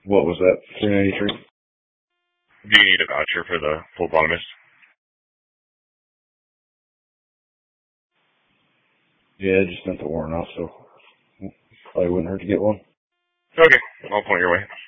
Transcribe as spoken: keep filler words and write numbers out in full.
What was that? three ninety-three. Do you need a voucher for the phlebotomist? Yeah, I just sent the warrant off, so probably wouldn't hurt to get one. Okay, I'll point your way.